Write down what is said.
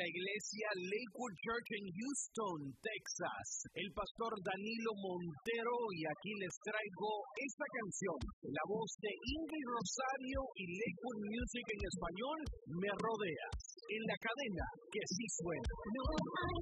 la iglesia Lakewood Church en Houston, Texas. El pastor Danilo Montero, y aquí les traigo esta canción. La voz de Ingrid Rosario y Lakewood Music en español, Me Rodeas, en la cadena que sí suena. No hay